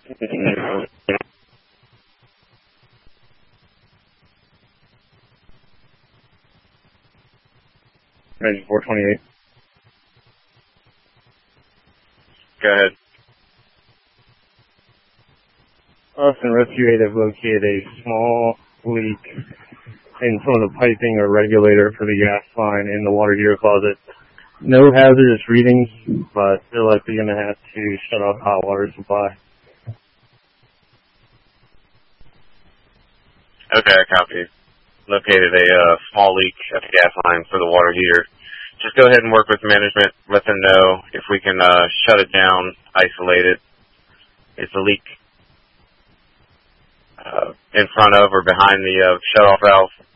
Engine 428. Go ahead. Us and Rescue 8 have located a small leak in some of the piping or regulator for the gas line in the water heater closet. No hazardous readings, but they're likely going to have to shut off hot water supply. Okay, I copy. Located a small leak at the gas line for the water heater. Just go ahead and work with management. Let them know if we can shut it down, isolate it. It's a leak in front of or behind the shut-off valve.